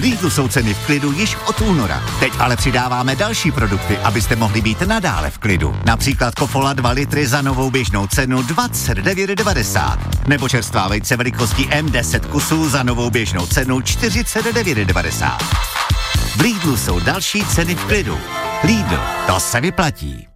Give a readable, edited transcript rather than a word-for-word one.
Lidlu jsou ceny v klidu již od února. Teď ale přidáváme další produkty, abyste mohli být nadále v klidu. Například Kofola 2 litry za novou běžnou cenu 29,90. Nebo čerstvá vejce velikosti M10 kusů za novou běžnou cenu 49,90. V Lidlu jsou další ceny v klidu. Lidl, to se vyplatí.